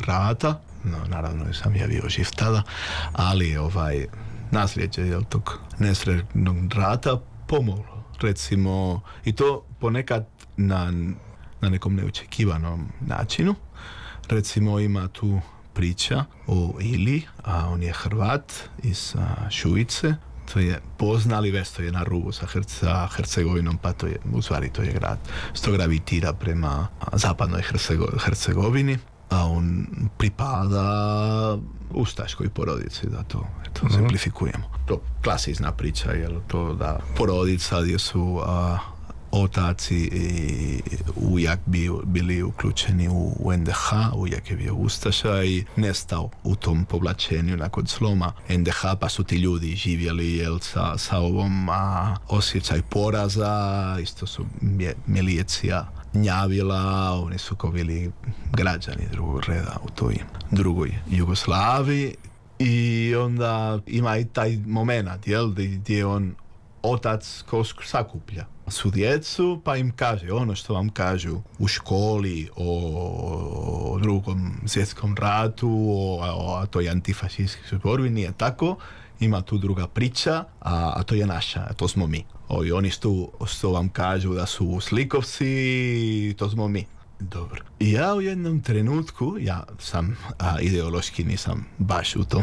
rata, no, naravno sam ja bio živ tada, ali nasljeđe tog nesretnog rata pomoglo, recimo, i to ponekad na nekom neočekivanom načinu. Recimo ima tu priča o Ili, a on je Hrvat iz Šujice, to je poznali vest, to je na rubu sa Hercegovinom, pa to je grad što gravitira prema zapadnoj Hercegovini, a on pripada ustaškoj porodici, da to simplifikujemo. To klasična priča, je to da porodica gdje su otaci i ujak bili uključeni u NDH, ujak je bio ustaša i nestao u tom povlačenju nakon sloma NDH, pa su ti ljudi živjeli sa ovom osjećaj poraza, isto su milicija njavila, oni su kao bili građani drugog reda u toj drugoj Jugoslaviji i onda ima i taj moment, gdje on otac sakuplja su djecu, pa im kaže ono što vam kažu u školi o Drugom svjetskom ratu, o toj antifašističkoj borbi, nije tako. Ima tu druga priča, a to je naša, to smo mi. I oni što vam kažu da su slikovci, to smo mi. Dobro. I ja u jednom trenutku, ja sam ideološki nisam baš u tom,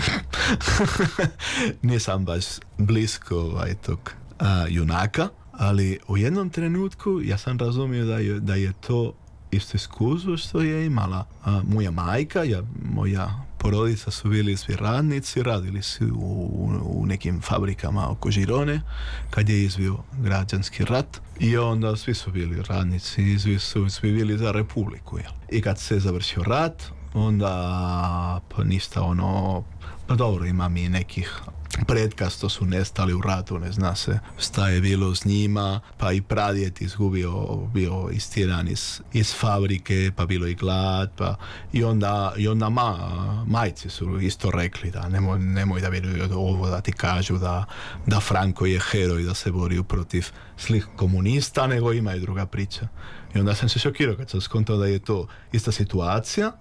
nisam baš blisko tog junaka, ali u jednom trenutku ja sam razumio da je to isto iskustvo što je imala moja majka, moja porodica su bili svi radnici, radili su u nekim fabrikama oko Žirone kad je izbio građanski rat i onda svi su bili radnici, svi bili za Republiku. I kad se završio rat, onda pa ništa pa dobro, ima mi nekih predka što su nestali u ratu, ne zna se šta je bilo s njima, pa i pradjet bio istjeran iz fabrike, pa bilo i glad, i onda majci su isto rekli da nemoj da vjeruju ovo da ti kažu da Franko je heroj, da se borio protiv slih komunista, nego ima i druga priča. I onda sam se šokirao kad sam skontao da je to ista situacija.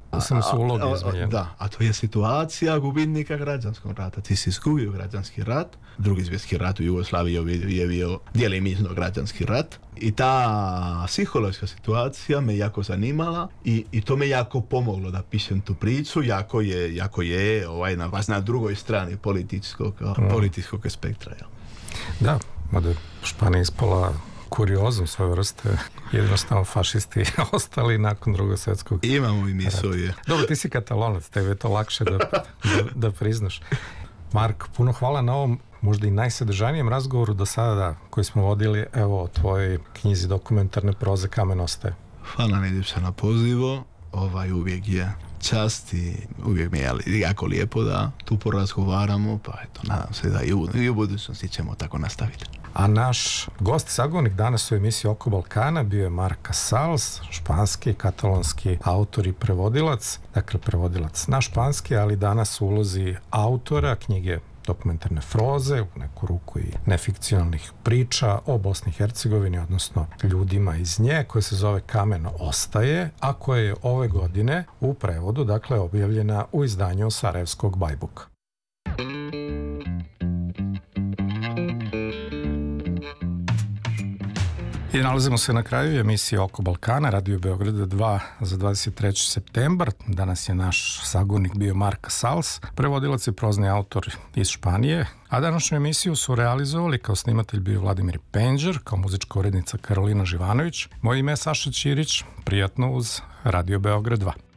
A to je situacija gubitnika građanskog rata. Ti si izgubio građanski rat, Drugi svjetski rat u Jugoslaviji je bio djelomično građanski rat. I ta psihološka situacija me jako zanimala i to me jako pomoglo da pišem tu priču, jako je na drugoj strani političkog spektra. Ja. Da, mada Španija ispala kuriozom svoje vrste, jednostavno fašisti ostali nakon Drugog svjetskog. Imamo i mi svoje. Dobro, ti si Katalonac, tebi je to lakše da priznaš. Mark, puno hvala na ovom možda i najsadržajnijem razgovoru do sada koji smo vodili, evo, o tvojoj knjizi dokumentarne proze Kamen ostaje. Hvala najljepša na pozivu, uvijek je čast i uvijek mi je jako lijepo da tu porazgovaramo, pa eto, nadam se da i u budućnosti ćemo tako nastaviti. A naš gost sagovornik danas u emisiji Oko Balkana bio je Marc Casals, španski, katalonski autor i prevodilac, dakle prevodilac na španski, ali danas u ulozi autora knjige dokumentarne proze, u neku ruku i nefikcionalnih priča o Bosni i Hercegovini, odnosno ljudima iz nje, koja se zove Kamen ostaje, a koja je ove godine u prevodu, dakle, objavljena u izdanju Sarajevskog Bajbuka. I nalazimo se na kraju emisije Oko Balkana, Radio Beograda 2 za 23. septembar. Danas je naš sagovornik bio Marc Casals, prevodilac i prozni autor iz Španije, a današnju emisiju su realizovali kao snimatelj bio Vladimir Penđer, kao muzička urednica Karolina Živanović. Moje ime je Saša Ćirić, prijatno uz Radio Beograd 2.